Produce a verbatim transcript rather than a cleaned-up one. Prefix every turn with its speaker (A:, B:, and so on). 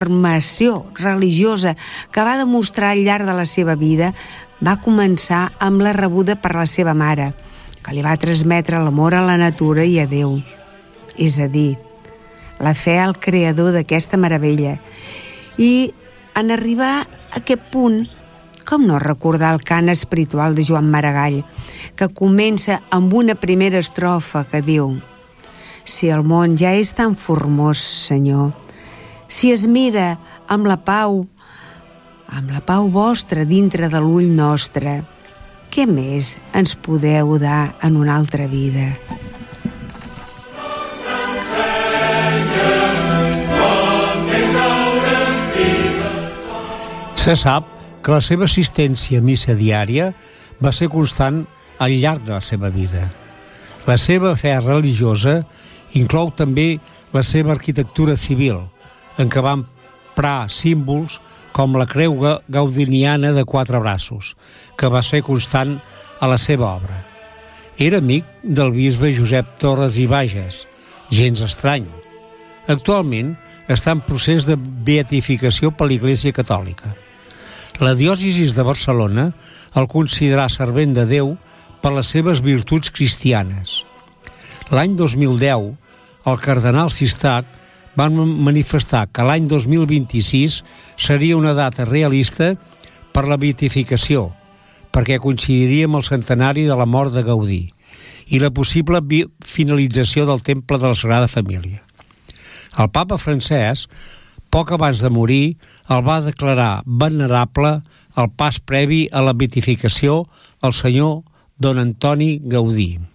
A: formació religiosa que va demostrar al llarg de la seva vida va començar amb la rebuda per la seva mare, que li va transmetre l'amor a la natura i a Déu. És a dir, la fe al creador d'aquesta meravella. I en arribar a aquest punt, com no recordar el cant espiritual de Joan Maragall, que comença amb una primera estrofa que diu: si el món ja és tan formós, Senyor, si es mira amb la pau, amb la pau vostra dintre de l'ull nostre, què més ens podeu dar en una altra vida?
B: Se sap que la seva assistència a missa diària va ser constant al llarg de la seva vida. La seva fe religiosa inclou també la seva arquitectura civil, en què va emprar símbols com la creu gaudiniana de quatre braços, que va ser constant a la seva obra. Era amic del bisbe Josep Torres i Bages, gens estrany. Actualment està en procés de beatificació per l'Església Catòlica. La diòcesi de Barcelona el considerà servent de Déu per les seves virtuts cristianes. L'any dos mil deu, el cardenal Sistac va manifestar que l'any dos mil vint-i-sis seria una data realista per la beatificació, perquè coincidiria amb el centenari de la mort de Gaudí i la possible finalització del Temple de la Sagrada Família. El papa Francesc, poc abans de morir, el va declarar venerable al pas previ a la beatificació al senyor Don Antoni Gaudí.